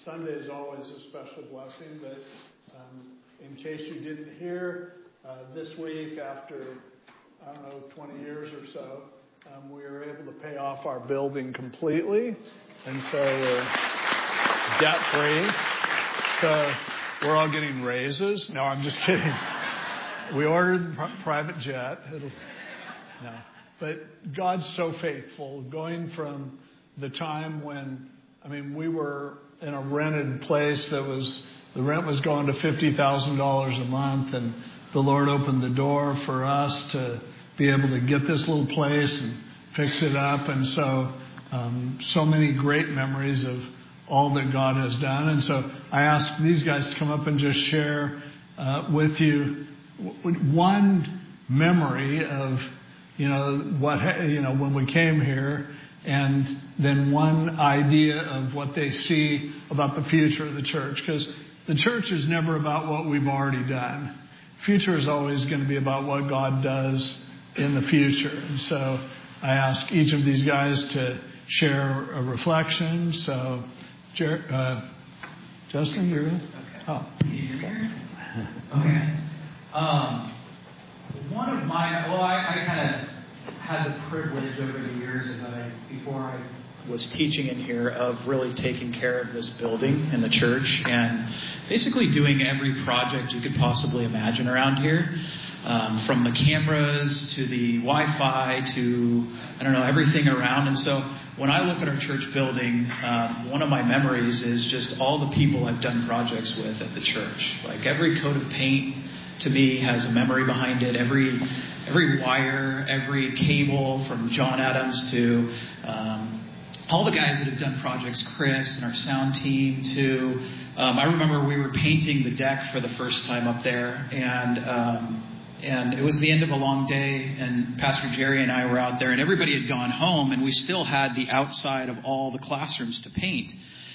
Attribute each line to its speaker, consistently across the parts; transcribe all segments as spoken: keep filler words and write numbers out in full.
Speaker 1: Sunday is always a special blessing, but um, in case you didn't hear, uh, this week after, I don't know, twenty years or so, um, we were able to pay off our building completely, and so we're debt-free. So we're all getting raises. No, I'm just kidding. We ordered a private jet. It'll, no. But God's so faithful, going from the time when, I mean, we were in a rented place that was, the rent was going to fifty thousand dollars a month, and the Lord opened the door for us to be able to get this little place and fix it up. And so, um, so many great memories of all that God has done. And so I asked these guys to come up and just share uh, with you one memory of, you know, what, you know, when we came here, and then one idea of what they see about the future of the church. Because the church is never about what we've already done. Future is always going to be about what God does in the future. And so I ask each of these guys to share a reflection. So, Jer- uh, Justin, you're in?
Speaker 2: Okay.
Speaker 1: Oh.
Speaker 2: Okay. okay. Um, one of my, well, I, I kind of had the privilege over the years as I, before I was teaching in here, of really taking care of this building and the church, and basically doing every project you could possibly imagine around here. Um, from the cameras to the Wi-Fi to, I don't know, everything around. And so when I look at our church building, um, one of my memories is just all the people I've done projects with at the church. Like every coat of paint to me has a memory behind it. Every every wire, every cable, from John Adams to um, all the guys that have done projects, Chris and our sound team too. Um, I remember we were painting the deck for the first time up there, and um, and it was the end of a long day, and Pastor Jerry and I were out there, and everybody had gone home, and we still had the outside of all the classrooms to paint.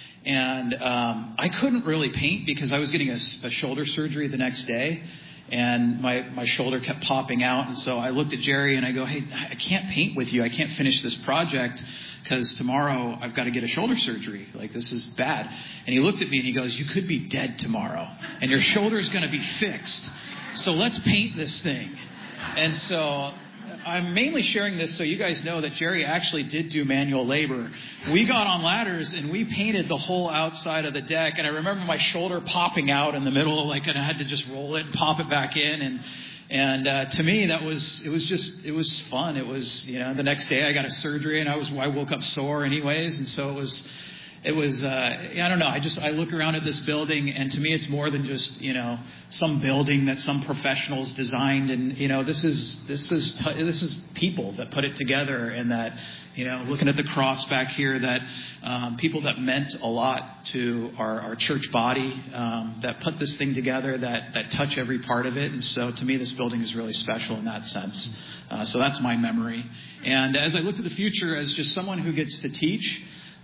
Speaker 2: And um, I couldn't really paint because I was getting a, a shoulder surgery the next day, and my, my shoulder kept popping out. And so I looked at Jerry and I go, hey, I can't paint with you. I can't finish this project because tomorrow I've got to get a shoulder surgery. Like, this is bad. And he looked at me and he goes, you could be dead tomorrow and your shoulder's going to be fixed. So let's paint this thing. And so I'm mainly sharing this so you guys know that Jerry actually did do manual labor. We got on ladders and we painted the whole outside of the deck. And I remember my shoulder popping out in the middle, like, and I had to just roll it and pop it back in. And and uh, to me, that was it was just it was fun. It was, you know, the next day I got a surgery and I was I woke up sore anyways, and so it was. It was, uh, I don't know, I just, I look around at this building, and to me it's more than just, you know, some building that some professionals designed. And, you know, this is, this is, this is people that put it together, and that, you know, looking at the cross back here, that um, people that meant a lot to our, our church body, um, that put this thing together, that, that touch every part of it. And so to me, this building is really special in that sense. Uh, so that's my memory. And as I look to the future as just someone who gets to teach,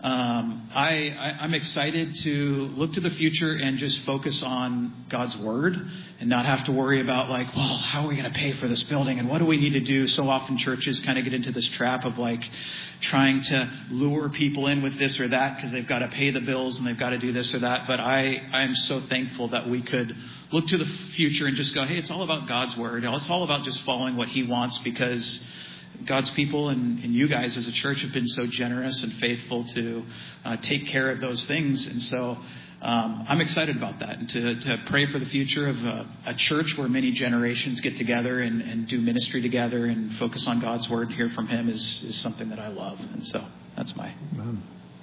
Speaker 2: Um, I, I, I'm excited to look to the future and just focus on God's Word and not have to worry about, like, well, how are we going to pay for this building and what do we need to do? So often churches kind of get into this trap of, like, trying to lure people in with this or that because they've got to pay the bills and they've got to do this or that. But I, I'm so thankful that we could look to the future and just go, hey, it's all about God's Word. It's all about just following what He wants, because God's people and, and you guys as a church have been so generous and faithful to uh, take care of those things. And so um, I'm excited about that, and to, to pray for the future of a, a church where many generations get together and, and do ministry together and focus on God's Word and hear from Him is, is something that I love. And so that's my...
Speaker 1: Amen.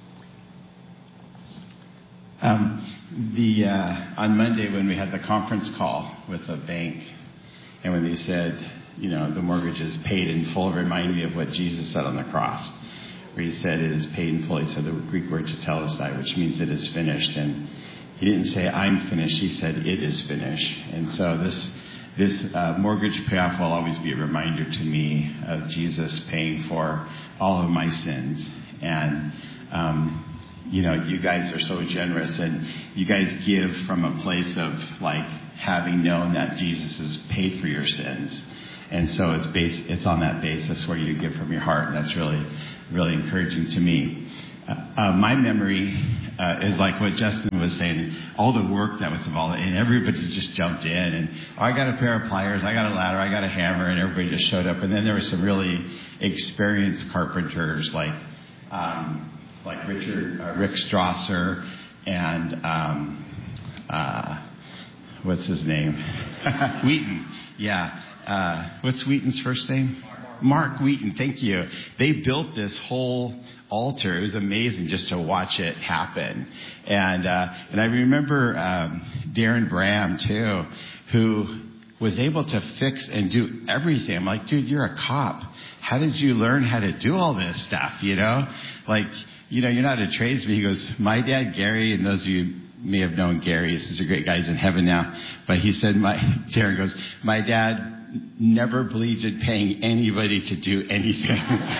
Speaker 3: Um, the uh, on Monday when we had the conference call with a bank, and when they said, you know, the mortgage is paid in full, it reminded me of what Jesus said on the cross, where He said it is paid in full. He said the Greek word tetelestai, which means it is finished. And He didn't say I'm finished. He said it is finished. And so this this uh, mortgage payoff will always be a reminder to me of Jesus paying for all of my sins. And um, you know, you guys are so generous, and you guys give from a place of, like, having known that Jesus has paid for your sins. And so it's based, it's on that basis where you give from your heart, and that's really, really encouraging to me. uh, my memory uh, is like what Justin was saying, all the work that was involved, and everybody just jumped in, and oh, I got a pair of pliers, I got a ladder, I got a hammer, and everybody just showed up. And then there were some really experienced carpenters like um, like Richard, uh, Rick Strasser, and um, uh, what's his name? Wheaton. Yeah. Uh, what's Wheaton's first name? Mark Wheaton. Thank you. They built this whole altar. It was amazing just to watch it happen. And uh, and I remember um, Darren Bram too, who was able to fix and do everything. I'm like, dude, you're a cop. How did you learn how to do all this stuff? You know, like, you know, you're not a tradesman. He goes, my dad, Gary, and those of you may have known Gary. He's a great guy. He's in heaven now. But he said, my Darren goes, my dad never believed in paying anybody to do anything.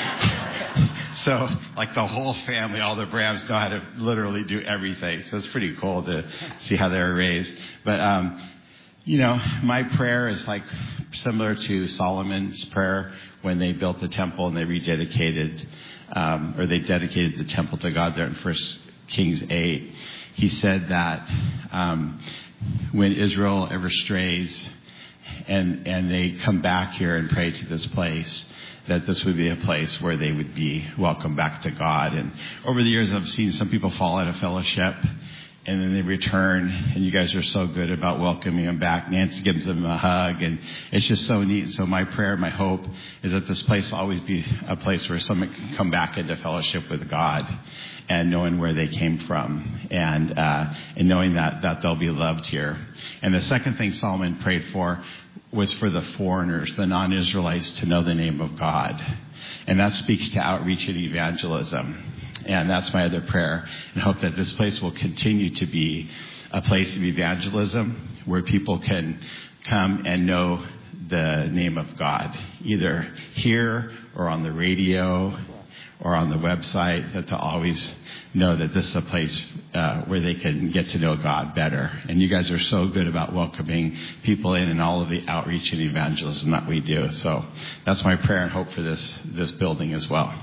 Speaker 3: So, like the whole family, all the Brams know how to literally do everything. So it's pretty cool to see how they were raised. But, um, you know, my prayer is like similar to Solomon's prayer when they built the temple and they rededicated, um, or they dedicated the temple to God there in First Kings eight. He said that um, when Israel ever strays and and they come back here and pray to this place, that this would be a place where they would be welcomed back to God. And over the years, I've seen some people fall out of fellowship, and then they return, and you guys are so good about welcoming them back. Nancy gives them a hug, and it's just so neat. So my prayer, my hope, is that this place will always be a place where someone can come back into fellowship with God, and knowing where they came from, and uh, and knowing that that they'll be loved here. And the second thing Solomon prayed for was for the foreigners, the non-Israelites, to know the name of God. And that speaks to outreach and evangelism. And that's my other prayer, and hope that this place will continue to be a place of evangelism where people can come and know the name of God, either here or on the radio or on the website, that they'll always know that this is a place uh, where they can get to know God better. And you guys are so good about welcoming people in and all of the outreach and evangelism that we do. So that's my prayer and hope for this this building as well.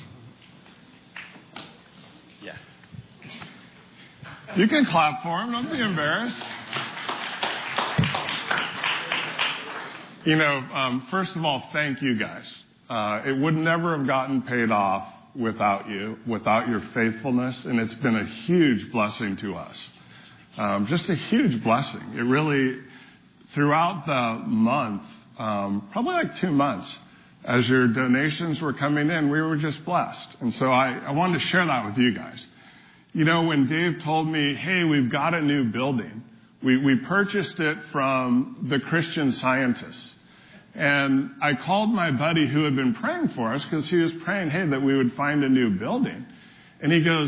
Speaker 3: Yeah.
Speaker 4: You can clap for him. Don't be embarrassed. You know, um, first of all, thank you guys. Uh, it would never have gotten paid off without you, without your faithfulness, and it's been a huge blessing to us. Um, just a huge blessing. It really, throughout the month, um, probably like two months, as your donations were coming in, we were just blessed. And so I, I wanted to share that with you guys. You know, when Dave told me, hey, we've got a new building, we, we purchased it from the Christian Scientists. And I called my buddy who had been praying for us, because he was praying, hey, that we would find a new building. And he goes,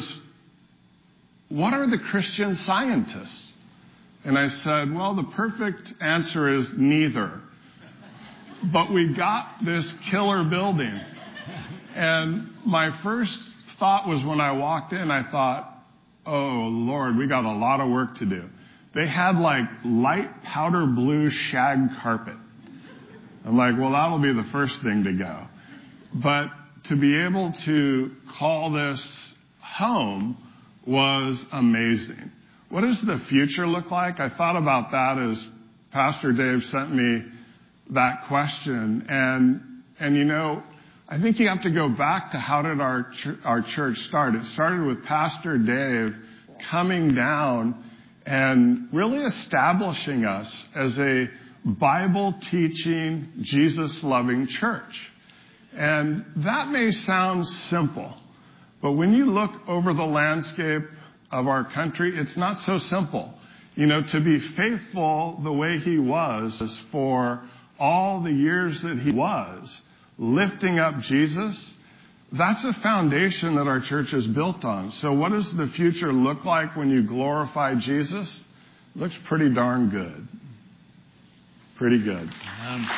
Speaker 4: what are the Christian Scientists? And I said, well, the perfect answer is neither. But we got this killer building. And my first thought was, when I walked in, I thought, oh, Lord, we got a lot of work to do. They had like light powder blue shag carpet. I'm like, well, that'll be the first thing to go. But to be able to call this home was amazing. What does the future look like? I thought about that as Pastor Dave sent me that question. And, and you know, I think you have to go back to how did our, ch- our church start. It started with Pastor Dave coming down and really establishing us as a Bible-teaching, Jesus-loving church. And that may sound simple, but when you look over the landscape of our country, it's not so simple. You know, to be faithful the way he was for all the years that he was, lifting up Jesus, that's a foundation that our church is built on. So what does the future look like when you glorify Jesus? It looks pretty darn good. Pretty good.
Speaker 1: Um,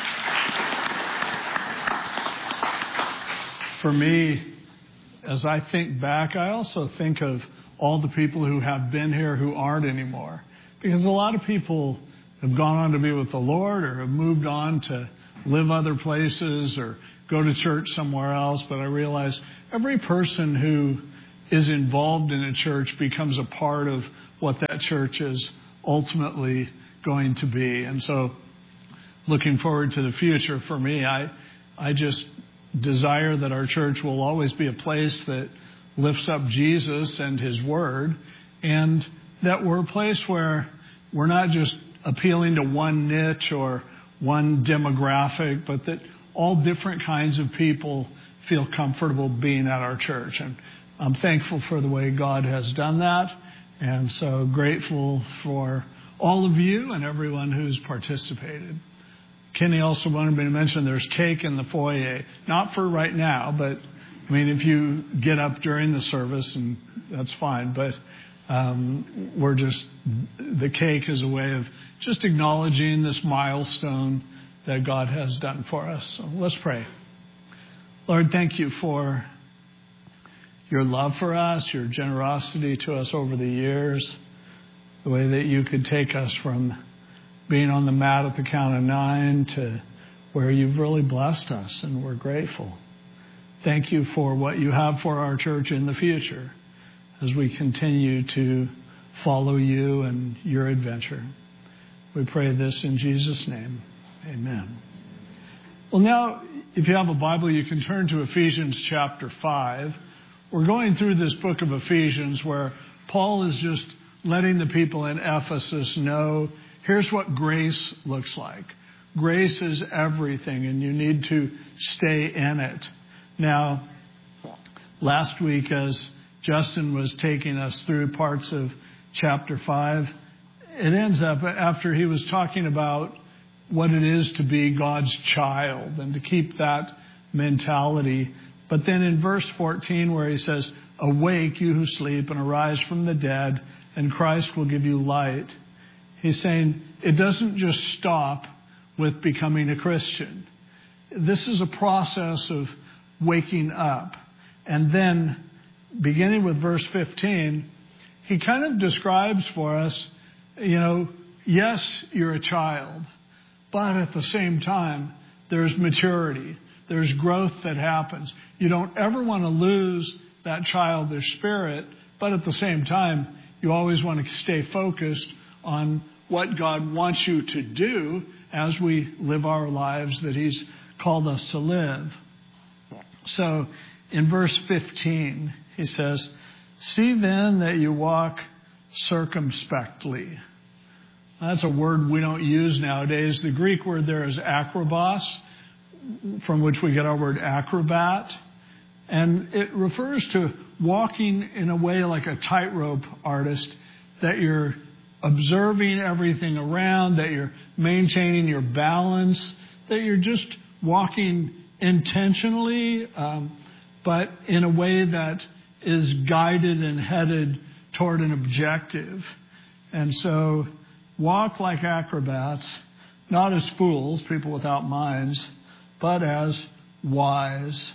Speaker 1: for me, as I think back, I also think of all the people who have been here who aren't anymore. Because a lot of people have gone on to be with the Lord or have moved on to live other places or go to church somewhere else. But I realize every person who is involved in a church becomes a part of what that church is ultimately going to be. And so looking forward to the future for me, I, I just desire that our church will always be a place that lifts up Jesus and his word, and that we're a place where we're not just appealing to one niche or one demographic, but that all different kinds of people feel comfortable being at our church. And I'm thankful for the way God has done that, and so grateful for all of you and everyone who's participated. Kenny also wanted me to mention there's cake in the foyer. Not for right now, but I mean, if you get up during the service, and that's fine, but um, we're just, the cake is a way of just acknowledging this milestone that God has done for us. So let's pray. Lord, thank you for your love for us, your generosity to us over the years, the way that you could take us from being on the mat at the count of nine to where you've really blessed us, and we're grateful. Thank you for what you have for our church in the future as we continue to follow you and your adventure. We pray this in Jesus' name. Amen. Well, now, if you have a Bible, you can turn to Ephesians chapter five. We're going through this book of Ephesians where Paul is just letting the people in Ephesus know, here's what grace looks like. Grace is everything, and you need to stay in it. Now, last week, as Justin was taking us through parts of chapter five, it ends up after he was talking about what it is to be God's child and to keep that mentality. But then in verse fourteen, where he says, awake, you who sleep, and arise from the dead, and Christ will give you light. He's saying it doesn't just stop with becoming a Christian. This is a process of waking up. And then, beginning with verse fifteen, he kind of describes for us, you know, yes, you're a child, but at the same time, there's maturity. There's growth that happens. You don't ever want to lose that childish spirit, but at the same time, you always want to stay focused on what God wants you to do as we live our lives that he's called us to live. So in verse fifteen, he says, see then that you walk circumspectly. That's a word we don't use nowadays. The Greek word there is akrobos, from which we get our word acrobat. And it refers to walking in a way like a tightrope artist, that you're observing everything around, that you're maintaining your balance, that you're just walking intentionally, um, but in a way that is guided and headed toward an objective. And so walk like acrobats, not as fools, people without minds, but as wise.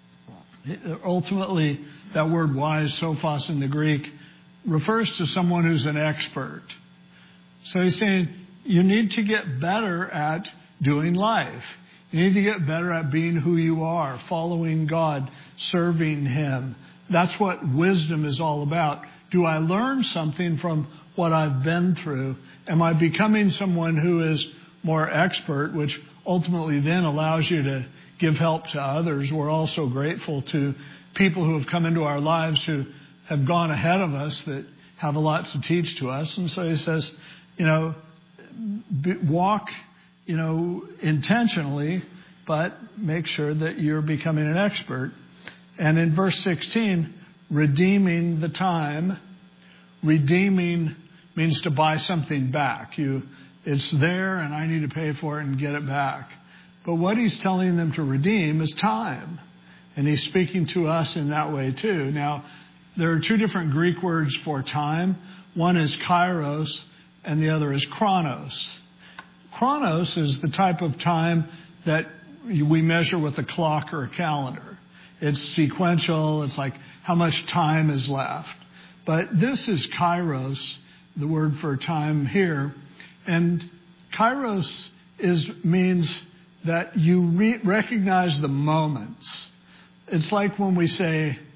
Speaker 1: Ultimately, that word wise, sophos in the Greek, refers to someone who's an expert. So he's saying you need to get better at doing life. You need to get better at being who you are, following God, serving him. That's what wisdom is all about. Do I learn something from what I've been through? Am I becoming someone who is more expert, which ultimately then allows you to give help to others? We're also grateful to people who have come into our lives who have gone ahead of us that have a lot to teach to us. And so he says, you know, walk, you know, intentionally, but make sure that you're becoming an expert. And in verse sixteen, redeeming the time. Redeeming means to buy something back. You, it's there and I need to pay for it and get it back. But what he's telling them to redeem is time. And he's speaking to us in that way too. Now, there are two different Greek words for time. One is kairos and the other is chronos. Chronos is the type of time that we measure with a clock or a calendar. It's sequential. It's like how much time is left. But this is kairos, the word for time here. And kairos is means that you re- recognize the moments. It's like when we say,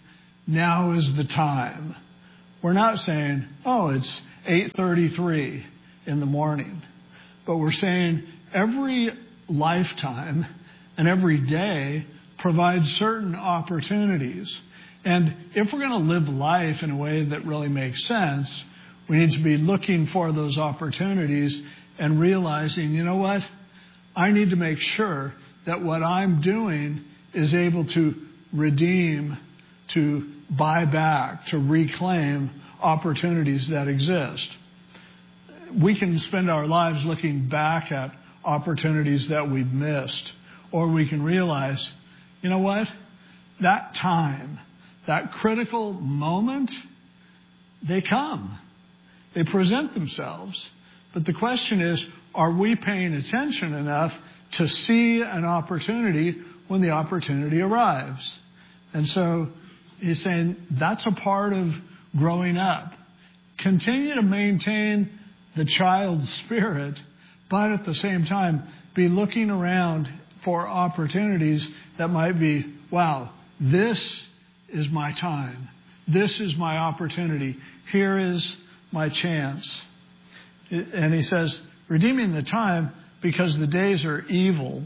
Speaker 1: now is the time. We're not saying, oh, it's eight thirty-three in the morning. But we're saying every lifetime and every day provides certain opportunities. And if we're going to live life in a way that really makes sense, we need to be looking for those opportunities and realizing, you know what? I need to make sure that what I'm doing is able to redeem, to buy back, to reclaim opportunities that exist. We can spend our lives looking back at opportunities that we've missed, or we can realize, you know what? That time, that critical moment, they come. They present themselves. But the question is, are we paying attention enough to see an opportunity when the opportunity arrives? And so he's saying that's a part of growing up. Continue to maintain the child's spirit, but at the same time, be looking around for opportunities that might be, wow, this is my time. This is my opportunity. Here is my chance. And he says, redeeming the time because the days are evil.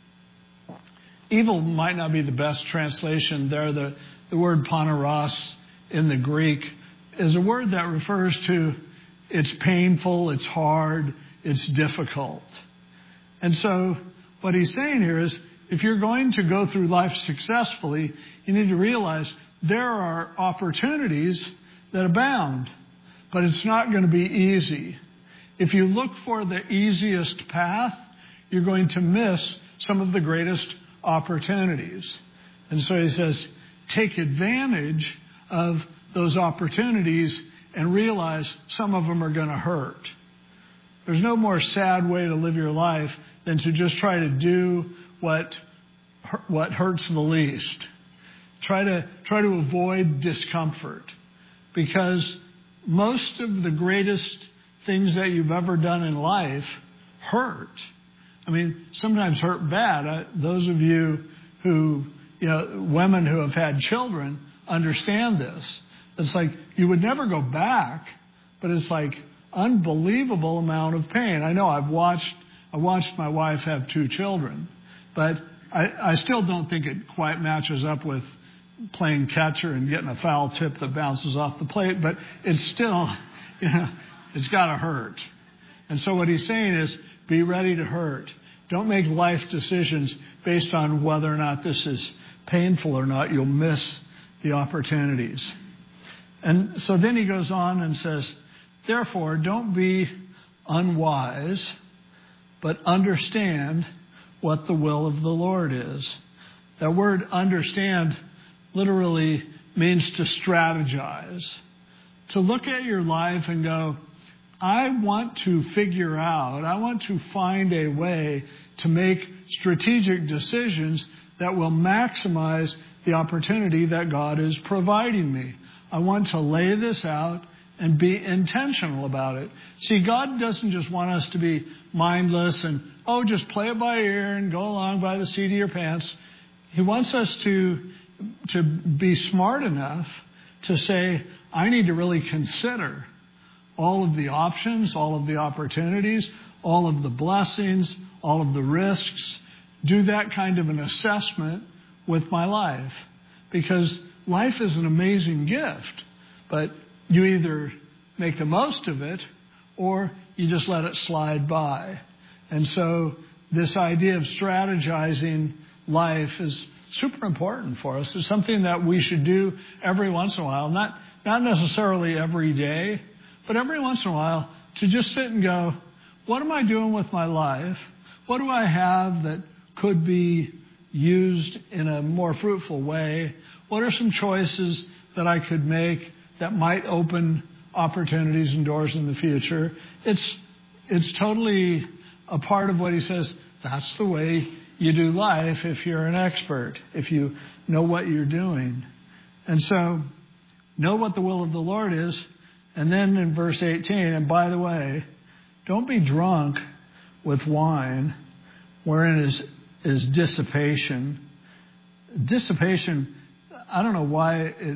Speaker 1: Evil might not be the best translation there. The, the word paneros in the Greek is a word that refers to it's painful, it's hard, it's difficult. And so what he's saying here is if you're going to go through life successfully, you need to realize there are opportunities that abound, but it's not going to be easy. If you look for the easiest path, you're going to miss some of the greatest opportunities. And so he says, take advantage of those opportunities and realize some of them are going to hurt. There's no more sad way to live your life than to just try to do what what hurts the least. Try to try to avoid discomfort, because most of the greatest things that you've ever done in life hurt. I mean, sometimes hurt bad. I, those of you who, you know, women who have had children understand this. It's like you would never go back, but it's like unbelievable amount of pain. I know I've watched I watched my wife have two children, but I, I still don't think it quite matches up with playing catcher and getting a foul tip that bounces off the plate, but it's still, you know, it's got to hurt. And so what he's saying is be ready to hurt. Don't make life decisions based on whether or not this is painful or not. You'll miss the opportunities. And so then he goes on and says, therefore, don't be unwise, but understand what the will of the Lord is. That word understand literally means to strategize. To look at your life and go, I want to figure out, I want to find a way to make strategic decisions that will maximize the opportunity that God is providing me. I want to lay this out and be intentional about it. See, God doesn't just want us to be mindless and, oh, just play it by ear and go along by the seat of your pants. He wants us to, to be smart enough to say, I need to really consider all of the options, all of the opportunities, all of the blessings, all of the risks. Do that kind of an assessment with my life. Because life is an amazing gift, but you either make the most of it or you just let it slide by. And so this idea of strategizing life is super important for us. It's something that we should do every once in a while, not not necessarily every day, but every once in a while to just sit and go, what am I doing with my life? What do I have that could be used in a more fruitful way? What are some choices that I could make that might open opportunities and doors in the future? It's it's totally a part of what he says. That's the way you do life if you're an expert, if you know what you're doing. And so, know what the will of the Lord is. And then in verse eighteen, and by the way, don't be drunk with wine, wherein is, is dissipation. Dissipation, I don't know why it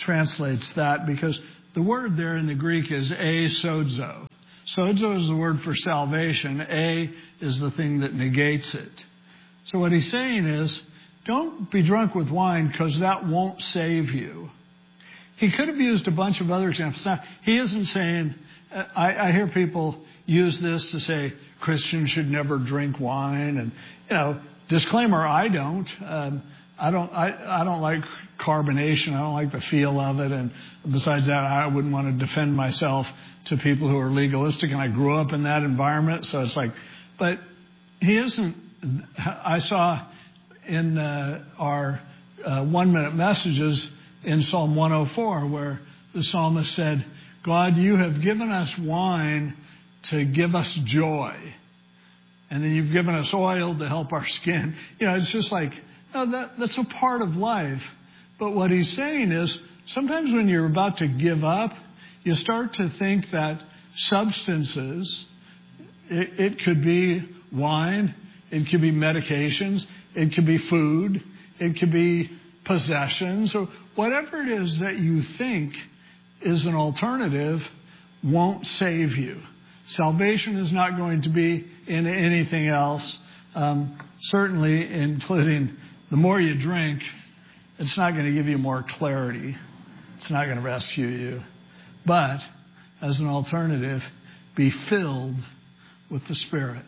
Speaker 1: translates that because the word there in the Greek is a sozo. Sozo is the word for salvation. A is the thing that negates it. So what he's saying is, don't be drunk with wine because that won't save you. He could have used a bunch of other examples. Now, he isn't saying, I, I hear people use this to say Christians should never drink wine. And, you know, disclaimer, I don't. Um, I don't, I, I don't like carbonation. I don't like the feel of it. And besides that, I wouldn't want to defend myself to people who are legalistic. And I grew up in that environment. So it's like, but he isn't, I saw in uh, our uh, one minute messages in Psalm one oh four where the psalmist said, God, you have given us wine to give us joy. And then you've given us oil to help our skin. You know, it's just like, no, that, that's a part of life. But what he's saying is, sometimes when you're about to give up, you start to think that substances, it, it could be wine, it could be medications, it could be food, it could be possessions, or whatever it is that you think is an alternative won't save you. Salvation is not going to be in anything else, um, certainly including the more you drink, it's not going to give you more clarity. It's not going to rescue you. But as an alternative, be filled with the Spirit.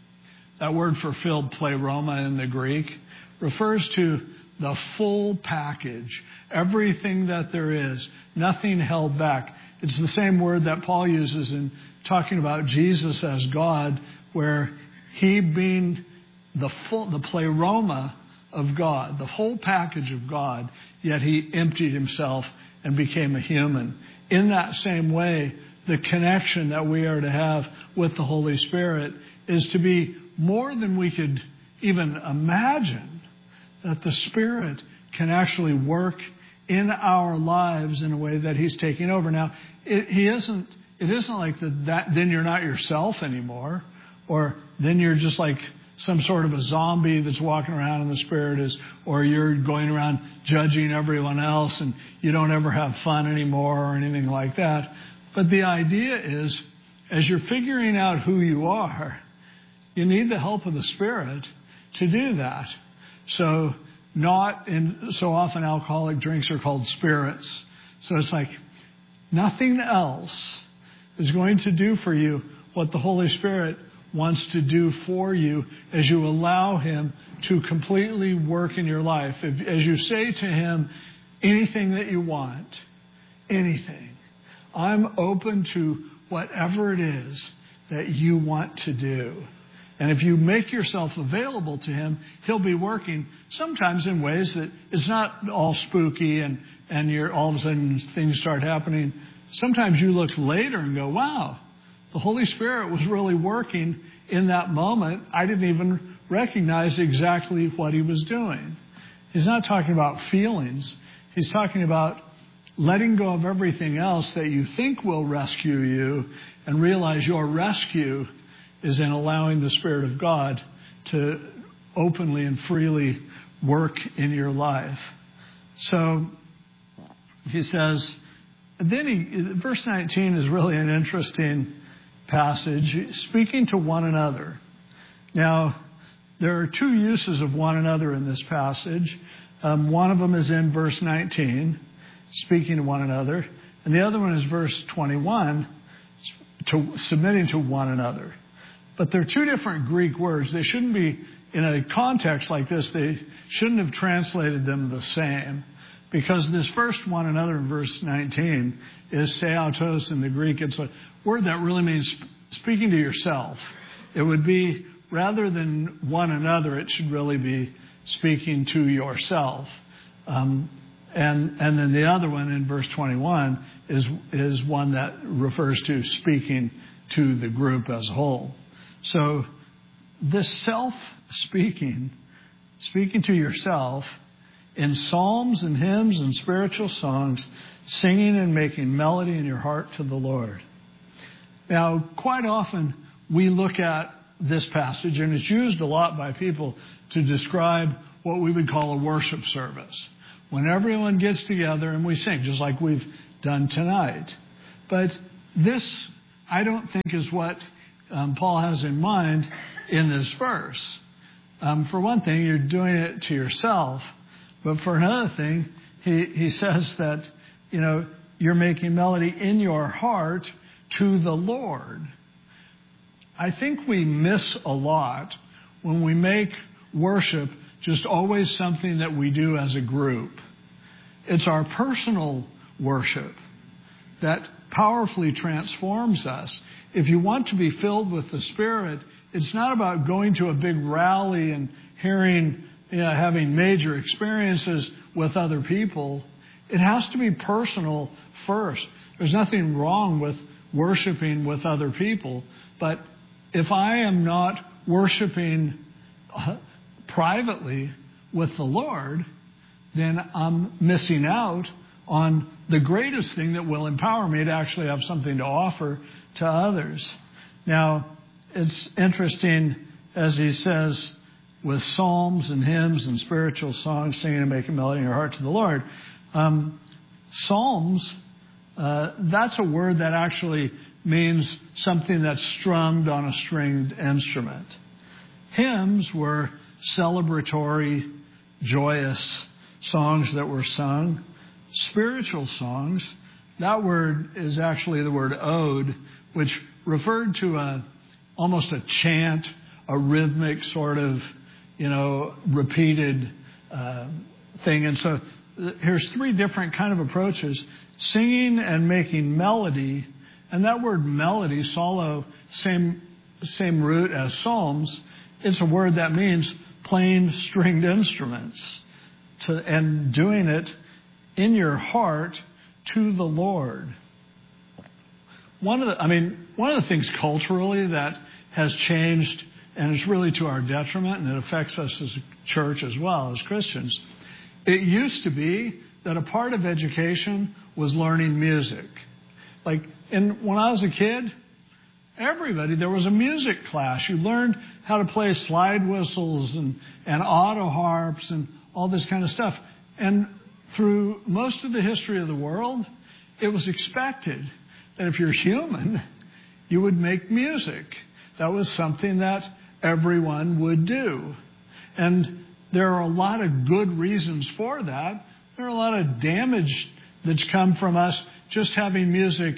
Speaker 1: That word for filled, pleroma in the Greek, refers to the full package, everything that there is, nothing held back. It's the same word that Paul uses in talking about Jesus as God, where he being the full, the pleroma of God, the whole package of God, yet he emptied himself and became a human. In that same way, the connection that we are to have with the Holy Spirit is to be more than we could even imagine, that the Spirit can actually work in our lives in a way that he's taking over. Now, it, he isn't, it isn't like the, that then you're not yourself anymore, or then you're just like some sort of a zombie that's walking around and the Spirit is, or you're going around judging everyone else and you don't ever have fun anymore or anything like that. But the idea is, as you're figuring out who you are, you need the help of the Spirit to do that. So not in, so often alcoholic drinks are called spirits. So it's like nothing else is going to do for you what the Holy Spirit wants to do for you as you allow him to completely work in your life. If, as you say to him, anything that you want, anything, I'm open to whatever it is that you want to do. And if you make yourself available to him, he'll be working sometimes in ways that it's not all spooky and, and you're all of a sudden things start happening. Sometimes you look later and go, wow, the Holy Spirit was really working in that moment. I didn't even recognize exactly what he was doing. He's not talking about feelings. He's talking about letting go of everything else that you think will rescue you and realize your rescue is in allowing the Spirit of God to openly and freely work in your life. So he says, then he, verse nineteen is really an interesting passage, speaking to one another. Now, there are two uses of one another in this passage. Um, one of them is in verse nineteen, speaking to one another. And the other one is verse twenty-one, to, submitting to one another. But they're two different Greek words. They shouldn't be, in a context like this, they shouldn't have translated them the same. Because this first one another in verse nineteen is seautos in the Greek. It's a word that really means speaking to yourself. It would be, rather than one another, it should really be speaking to yourself. Um, and and then the other one in verse twenty-one is is one that refers to speaking to the group as a whole. So this self-speaking, speaking to yourself in psalms and hymns and spiritual songs, singing and making melody in your heart to the Lord. Now, quite often we look at this passage, and it's used a lot by people to describe what we would call a worship service, when everyone gets together and we sing, just like we've done tonight. But this, I don't think, is what um, Paul has in mind in this verse. Um, for one thing, you're doing it to yourself. But for another thing, he, he says that, you know, you're making melody in your heart to the Lord. I think we miss a lot when we make worship just always something that we do as a group. It's our personal worship that powerfully transforms us. If you want to be filled with the Spirit, it's not about going to a big rally and hearing, you know, having major experiences with other people. It has to be personal first. There's nothing wrong with worshiping with other people, but if I am not worshiping privately with the Lord, then I'm missing out on the greatest thing that will empower me to actually have something to offer to others. Now, it's interesting, as he says, with psalms and hymns and spiritual songs, singing and making melody in your heart to the Lord. Um, psalms, uh, that's a word that actually means something that's strummed on a stringed instrument. Hymns were celebratory, joyous songs that were sung. Spiritual songs, that word is actually the word ode, which referred to a almost a chant, a rhythmic sort of, you know, repeated uh, thing. And so here's three different kind of approaches: singing and making melody. And that word melody, solo, same same root as psalms. It's a word that means playing stringed instruments to, and doing it in your heart to the Lord. One of the, I mean, one of the things culturally that has changed, and it's really to our detriment, and it affects us as a church as well as Christians. It used to be that a part of education was learning music. Like, in, when I was a kid, everybody, there was a music class. You learned how to play slide whistles and, and auto harps and all this kind of stuff. And through most of the history of the world, it was expected that if you're human, you would make music. That was something that everyone would do. And there are a lot of good reasons for that. There are a lot of damage that's come from us just having music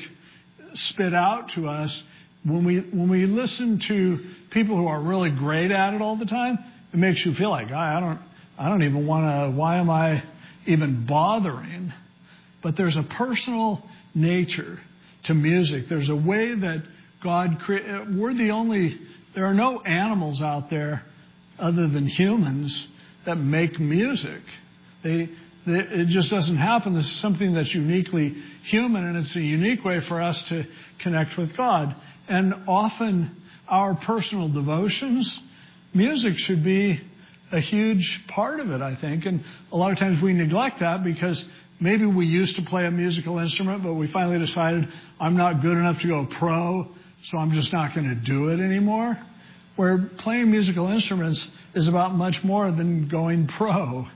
Speaker 1: spit out to us. When we when we listen to people who are really great at it all the time, it makes you feel like, I don't I don't even want to, why am I even bothering? But there's a personal nature to music. There's a way that God created. We're the only, there are no animals out there other than humans that make music. They, they it just doesn't happen. This is something that's uniquely human, and it's a unique way for us to connect with God. And often our personal devotions, music should be a huge part of it, I think. And a lot of times we neglect that because maybe we used to play a musical instrument, but we finally decided I'm not good enough to go pro, so I'm just not going to do it anymore. Where playing musical instruments is about much more than going pro.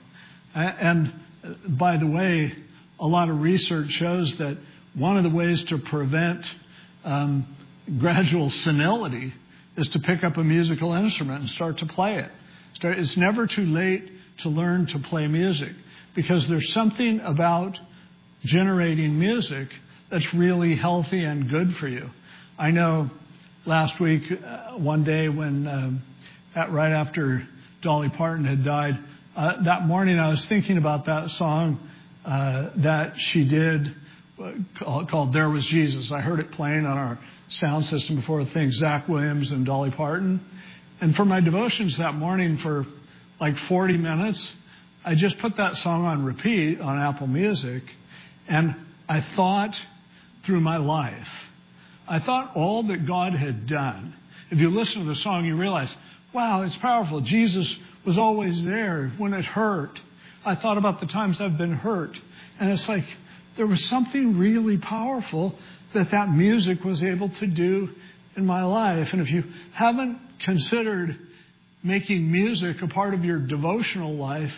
Speaker 1: And by the way, a lot of research shows that one of the ways to prevent um, gradual senility is to pick up a musical instrument and start to play it. It's never too late to learn to play music, because there's something about generating music that's really healthy and good for you. I know last week, uh, one day when, um, at, right after Dolly Parton had died, uh, that morning I was thinking about that song uh, that she did uh, called, called There Was Jesus. I heard it playing on our sound system before the thing, Zach Williams and Dolly Parton. And for my devotions that morning for like forty minutes, I just put that song on repeat on Apple Music, and I thought through my life. I thought all that God had done. If you listen to the song, you realize, wow, it's powerful. Jesus was always there when it hurt. I thought about the times I've been hurt, and it's like there was something really powerful that that music was able to do in my life. And if you haven't considered making music a part of your devotional life,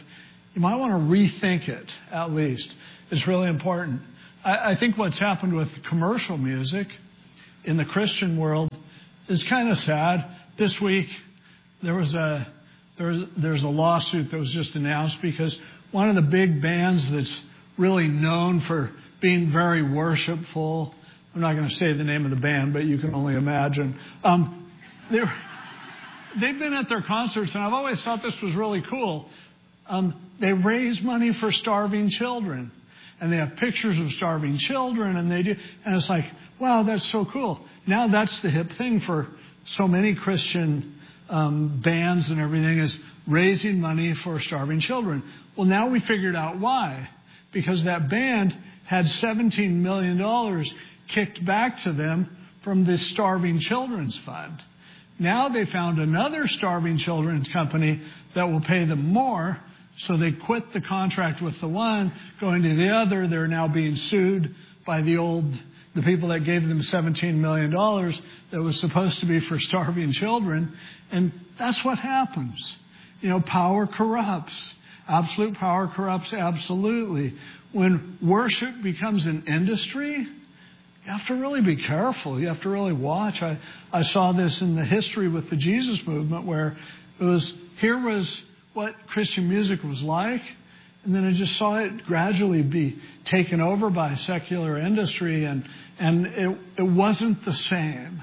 Speaker 1: you might want to rethink it, at least. It's really important. I, I think what's happened with commercial music in the Christian world is kind of sad. This week, there was a there's there's a lawsuit that was just announced because one of the big bands that's really known for being very worshipful, I'm not going to say the name of the band, but you can only imagine. Um, they're, they've been at their concerts, and I've always thought this was really cool. Um, they raise money for starving children, and they have pictures of starving children, and they do, and it's like, wow, that's so cool. Now that's the hip thing for so many Christian um, bands and everything, is raising money for starving children. Well, now we figured out why. Because that band had seventeen million dollars kicked back to them from the Starving Children's Fund. Now they found another starving children's company that will pay them more, so they quit the contract with the one, going to the other. They're now being sued by the old, the people that gave them seventeen million dollars that was supposed to be for starving children. And that's what happens. You know, power corrupts. Absolute power corrupts absolutely. When worship becomes an industry, you have to really be careful. You have to really watch. I, I saw this in the history with the Jesus movement, where it was, here was what Christian music was like, and then I just saw it gradually be taken over by secular industry, and, and it, it wasn't the same.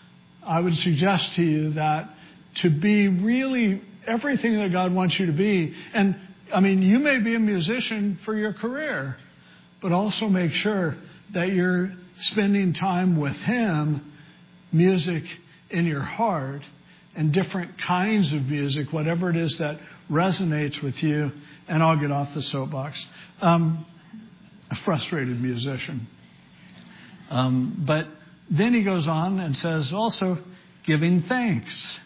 Speaker 1: I would suggest to you that to be really everything that God wants you to be, and I mean, you may be a musician for your career, but also make sure that you're spending time with Him, music in your heart, and different kinds of music, whatever it is that resonates with you. And I'll get off the soapbox. Um, a frustrated musician. Um, but then he goes on and says, also, giving thanks,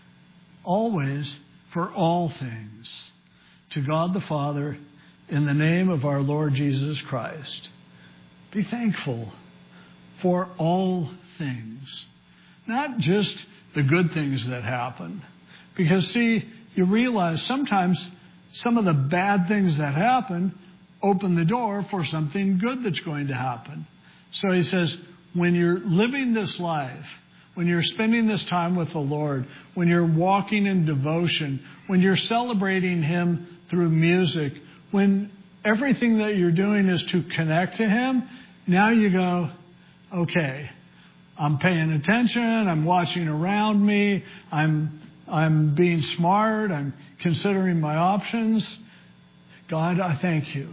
Speaker 1: always for all things, to God the Father, in the name of our Lord Jesus Christ. Be thankful for all things. Not just the good things that happen. Because, see, you realize sometimes some of the bad things that happen open the door for something good that's going to happen. So he says, when you're living this life, when you're spending this time with the Lord, when you're walking in devotion, when you're celebrating Him through music, when everything that you're doing is to connect to Him, now you go, okay, I'm paying attention, I'm watching around me, I'm I'm being smart, I'm considering my options. God, I thank you.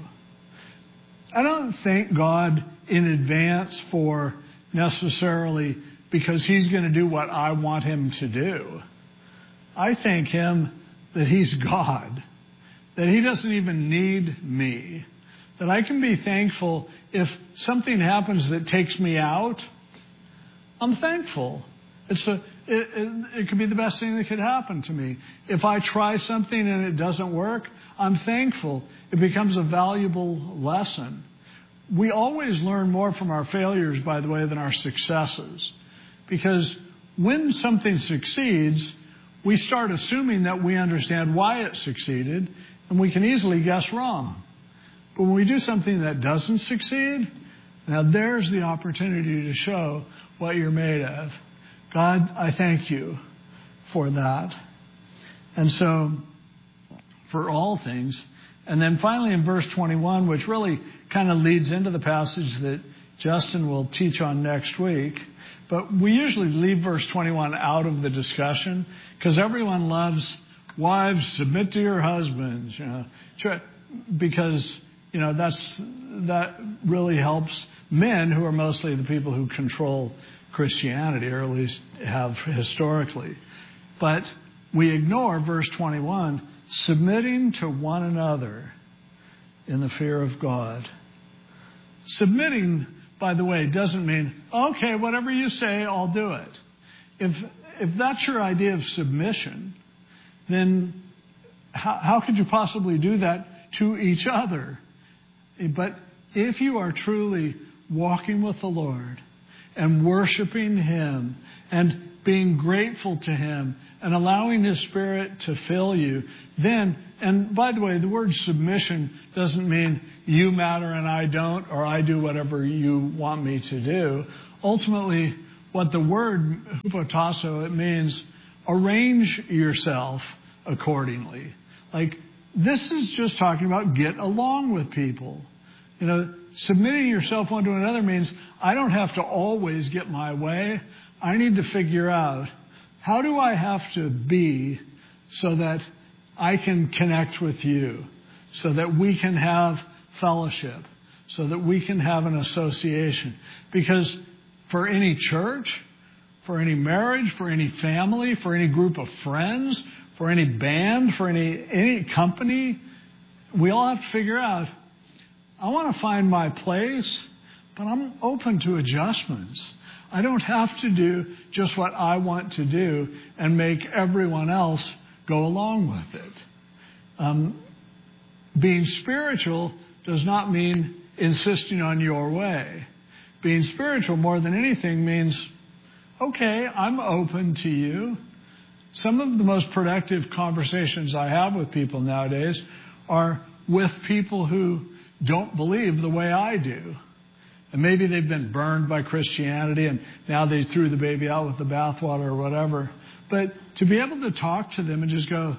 Speaker 1: I don't thank God in advance for necessarily because He's going to do what I want Him to do. I thank Him that He's God, that He doesn't even need me, that I can be thankful if something happens that takes me out. I'm thankful. It's a, it, it, it could be the best thing that could happen to me. If I try something and it doesn't work, I'm thankful. It becomes a valuable lesson. We always learn more from our failures, by the way, than our successes. Because when something succeeds, we start assuming that we understand why it succeeded, and we can easily guess wrong. But when we do something that doesn't succeed, now there's the opportunity to show what you're made of. God, I thank you for that. And so, for all things. And then finally in verse twenty-one, which really kind of leads into the passage that Justin will teach on next week. But we usually leave verse twenty-one out of the discussion because everyone loves wives, submit to your husbands, you know, because, you know, that's, that really helps men who are mostly the people who control Christianity, or at least have historically. But we ignore verse twenty-one, submitting to one another in the fear of God. Submitting, by the way, doesn't mean, okay, whatever you say, I'll do it. If if that's your idea of submission, then how, how could you possibly do that to each other? But if you are truly walking with the Lord and worshiping Him and being grateful to Him and allowing His Spirit to fill you, then, and by the way, the word submission doesn't mean you matter and I don't, or I do whatever you want me to do. Ultimately, what the word hupotasso, it means arrange yourself accordingly. Like, this is just talking about get along with people. You know, submitting yourself one to another means I don't have to always get my way. I need to figure out, how do I have to be so that I can connect with you, so that we can have fellowship, so that we can have an association. Because for any church, for any marriage, for any family, for any group of friends, for any band, for any any company, we all have to figure out, I want to find my place, but I'm open to adjustments. I don't have to do just what I want to do and make everyone else go along with it. Um, being spiritual does not mean insisting on your way. Being spiritual more than anything means, okay, I'm open to you. Some of the most productive conversations I have with people nowadays are with people who don't believe the way I do. And maybe they've been burned by Christianity and now they threw the baby out with the bathwater or whatever. But to be able to talk to them and just go,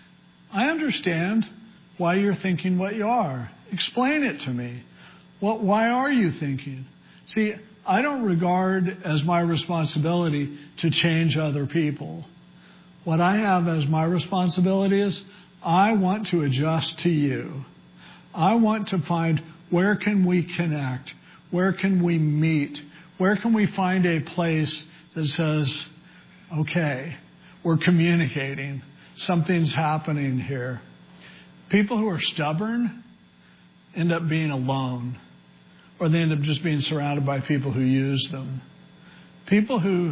Speaker 1: I understand why you're thinking what you are. Explain it to me. What, why are you thinking? See, I don't regard as my responsibility to change other people. What I have as my responsibility is I want to adjust to you. I want to find, where can we connect? Where can we meet? Where can we find a place that says, okay, we're communicating. Something's happening here. People who are stubborn end up being alone, or they end up just being surrounded by people who use them. People who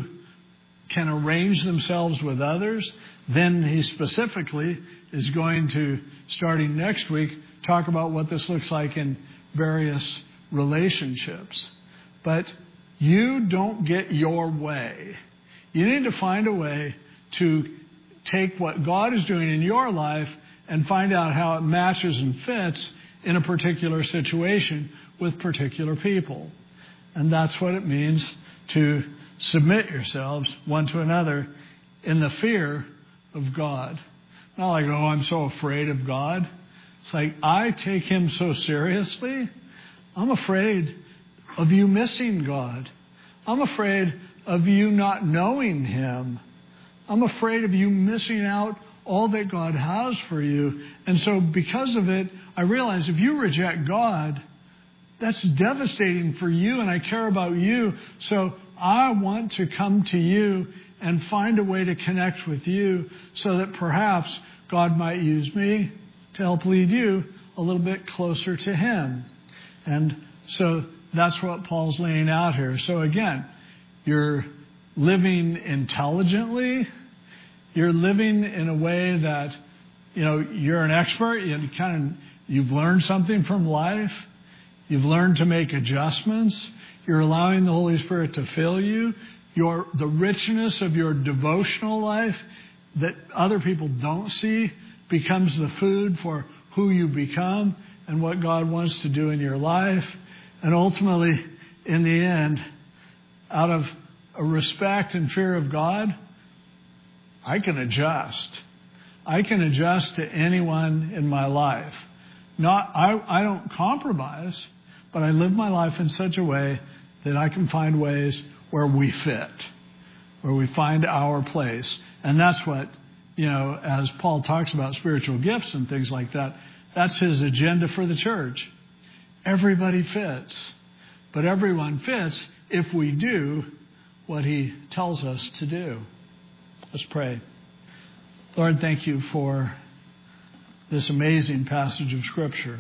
Speaker 1: can arrange themselves with others, then he specifically is going to, starting next week, talk about what this looks like in various relationships. But you don't get your way. You need to find a way to take what God is doing in your life and find out how it matches and fits in a particular situation with particular people. And that's what it means to submit yourselves one to another in the fear of God. Not like, oh, I'm so afraid of God. It's like, I take Him so seriously. I'm afraid of you missing God. I'm afraid of you not knowing Him. I'm afraid of you missing out all that God has for you. And so because of it, I realize if you reject God, that's devastating for you, and I care about you. So I want to come to you and find a way to connect with you so that perhaps God might use me to help lead you a little bit closer to Him. And so that's what Paul's laying out here. So again, you're living intelligently. You're living in a way that, you know, you're an expert. You kind of, you've learned something from life. You've learned to make adjustments. You're allowing the Holy Spirit to fill you. Your, the richness of your devotional life that other people don't see becomes the food for who you become and what God wants to do in your life. And ultimately, in the end, out of a respect and fear of God, I can adjust. I can adjust to anyone in my life. Not, I, I don't compromise, but I live my life in such a way that I can find ways where we fit, where we find our place. And that's what, you know, as Paul talks about spiritual gifts and things like that, that's his agenda for the church. Everybody fits, but everyone fits if we do what he tells us to do. Let's pray. Lord, thank you for this amazing passage of Scripture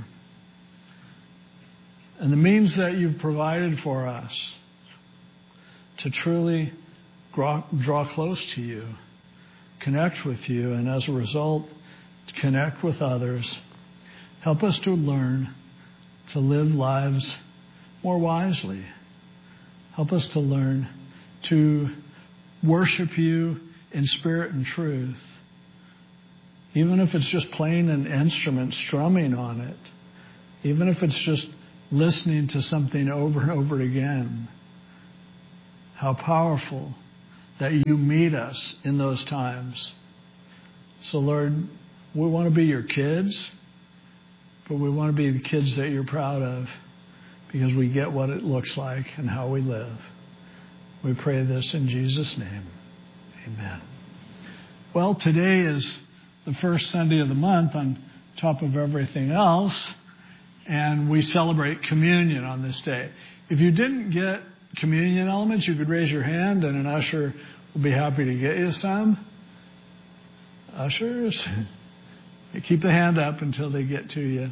Speaker 1: and the means that you've provided for us to truly draw, draw close to you, connect with you, and as a result, connect with others. Help us to learn to live lives more wisely. Help us to learn to worship you in spirit and truth. Even if it's just playing an instrument, strumming on it. Even if it's just listening to something over and over again. How powerful that you meet us in those times. So, Lord, we want to be your kids, but we want to be the kids that you're proud of because we get what it looks like and how we live. We pray this in Jesus' name. Amen. Well, today is the first Sunday of the month on top of everything else, and we celebrate communion on this day. If you didn't get communion elements, you could raise your hand and an usher will be happy to get you some. Ushers, keep the hand up until they get to you.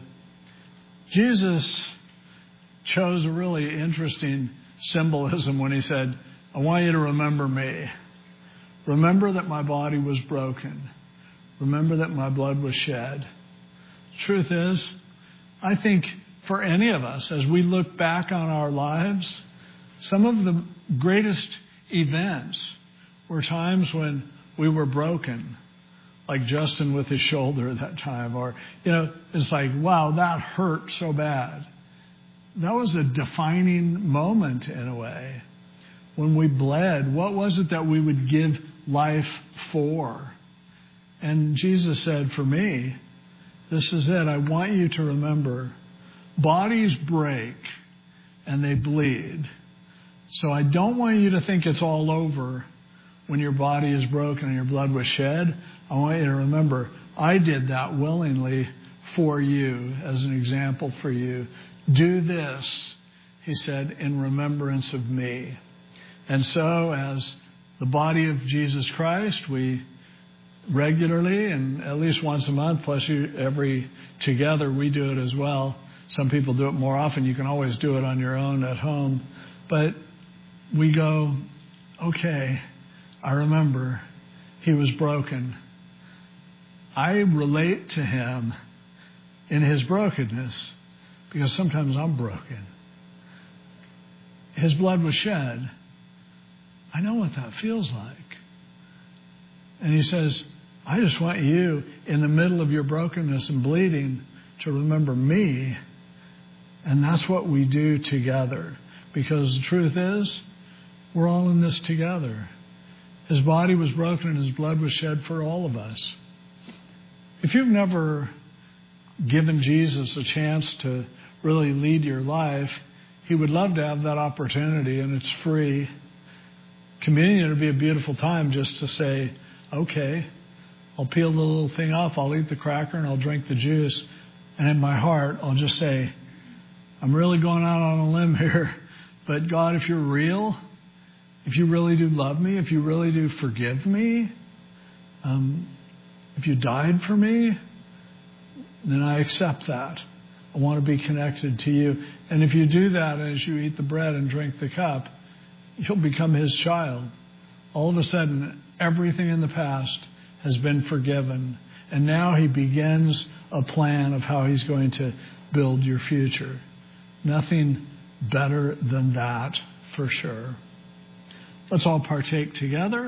Speaker 1: Jesus chose a really interesting symbolism when he said, I want you to remember me. Remember that my body was broken. Remember that my blood was shed. Truth is, I think for any of us, as we look back on our lives, some of the greatest events were times when we were broken, like Justin with his shoulder at that time. Or, you know, it's like, wow, that hurt so bad. That was a defining moment in a way. When we bled, what was it that we would give life for? And Jesus said, for me, this is it. I want you to remember, bodies break and they bleed. So I don't want you to think it's all over when your body is broken and your blood was shed. I want you to remember, I did that willingly for you as an example for you. Do this, he said, in remembrance of me. And so as the body of Jesus Christ, we regularly and at least once a month, plus you, every together, we do it as well. Some people do it more often. You can always do it on your own at home. But we go, okay, I remember he was broken. I relate to him in his brokenness because sometimes I'm broken. His blood was shed. I know what that feels like. And he says, I just want you in the middle of your brokenness and bleeding to remember me. And that's what we do together. Because the truth is, we're all in this together. His body was broken and his blood was shed for all of us. If you've never given Jesus a chance to really lead your life, he would love to have that opportunity, and it's free. Communion would be a beautiful time just to say, okay, I'll peel the little thing off, I'll eat the cracker, and I'll drink the juice. And in my heart, I'll just say, I'm really going out on a limb here, but God, if you're real, if you really do love me, if you really do forgive me, um, if you died for me, then I accept that. I want to be connected to you. And if you do that as you eat the bread and drink the cup, you'll become his child. All of a sudden, everything in the past has been forgiven. And now he begins a plan of how he's going to build your future. Nothing better than that, for sure. Let's all partake together.